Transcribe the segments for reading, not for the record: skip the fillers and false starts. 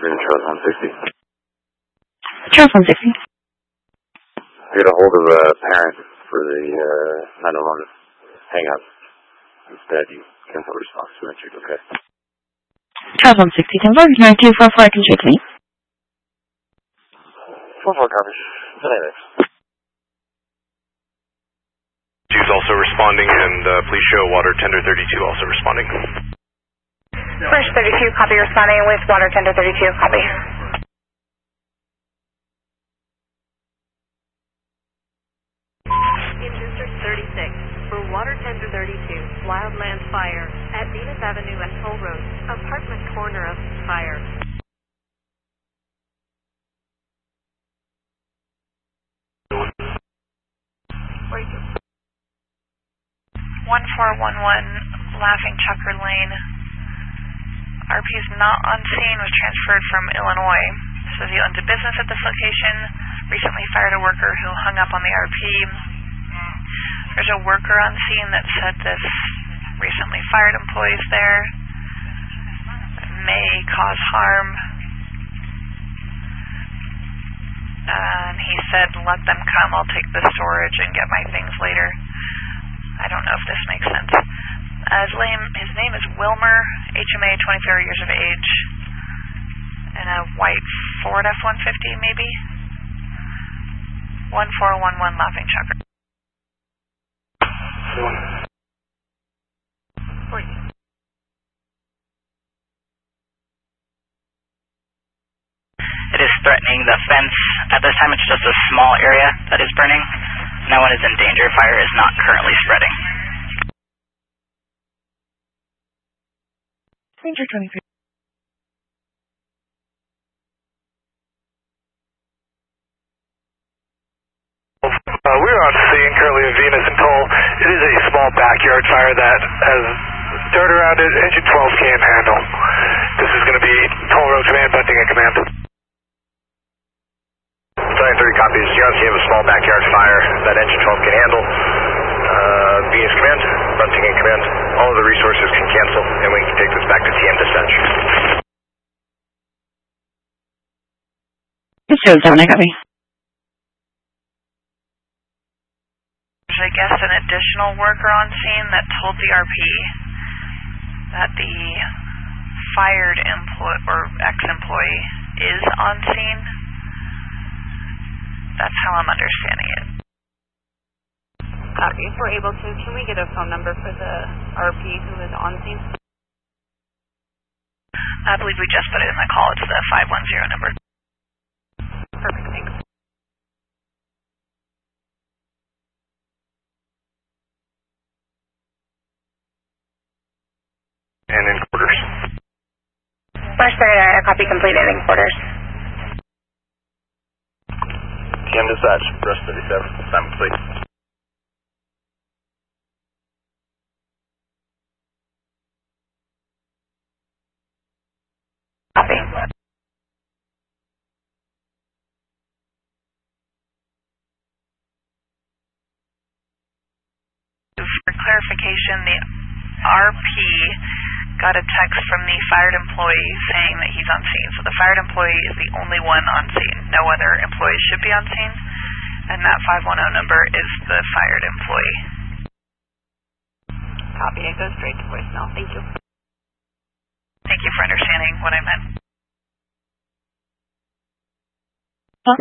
Charles 160. Charles 160. Get a hold of a parent for the 911 hang up. Instead, you cancel response to it. Okay. Charles 160. 10-4, 9244, can check me. 4-4 coverage. Today. She's also responding, and please show water tender 32 also responding. First 32, copy, responding with water tender 32, copy. In District 36, for water tender 32, wildland fire at Venus Avenue and Toll Road, apartment corner of fire. Where you? 1411 Laughing Chucker Lane. RP is not on scene, was transferred from Illinois. Says he owned a business at this location, recently fired a worker who hung up on the RP. There's a worker on scene that said this recently fired employees there may cause harm. And he said, let them come, I'll take the storage and get my things later. I don't know if this makes sense. His name is Wilmer, HMA, 24 years of age, in a white Ford F-150 maybe. 1411 Laughing Chucker. It is threatening the fence. At this time, it's just a small area that is burning. No one is in danger. Fire is not currently spreading. Ranger 23. We're on scene currently in Venus and Toll. It is a small backyard fire that has dirt around it. Engine 12 can't handle. This is going to be Toll Road Command, Bunting and Command. 30 copies. You're on scene of a small backyard fire that engine 12 can handle. Venus Command, Bunting and Command. All of the resources can cancel, and we can take this back to TM Dispatch. It shows down, I copy. There's, I guess, an additional worker on scene that told the RP that the fired employee or ex-employee is on scene. That's how I'm understanding it. Copy. If we're able to, can we get a phone number for the RP who is on scene? I believe we just put it in the call. It's the 510 number. Perfect, thanks. And in quarters. First 39, copy completed in quarters. TM Dispatch, Rush 37, Simon, please. Copy. For clarification, the RP got a text from the fired employee saying that he's on scene. So the fired employee is the only one on scene. No other employees should be on scene. And that 510 number is the fired employee. Copy. It goes straight to voicemail. Thank you. Thank you for understanding what I meant. Huh?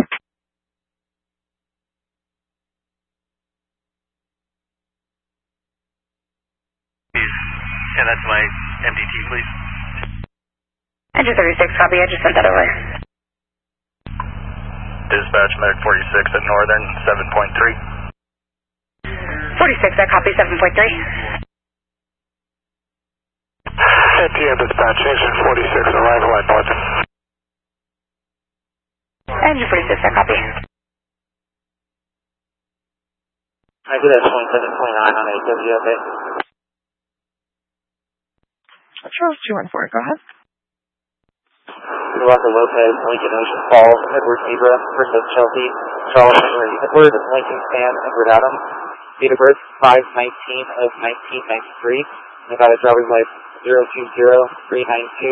Yeah, that's my MDT, please. Engine 36, copy. I just sent that over. Dispatch, Medic 46 at Northern, 7.3. 46, I copy 7.3. TM Dispatch, Engine 46, arrival at Northern. Engine 46, I copy. I do that 2729 on AW, okay? Charles 214, go ahead. Walker Lopez, Lincoln Ocean Falls, Edward Zebra versus Chelsea, Charles Henry Edward, Lincoln Stan, Edward Adams, date of birth 5/19 of 1993, Nevada driver's license 020392.